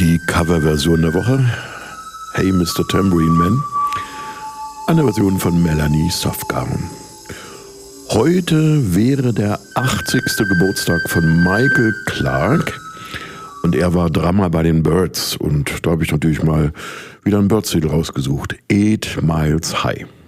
Die Coverversion der Woche, Hey Mr. Tambourine Man, eine Version von Melanie Softgown. Heute wäre der 80. Geburtstag von Michael Clarke und er war Drummer bei den Byrds und da habe ich natürlich mal wieder ein Byrds-Lied rausgesucht, 8 Miles High.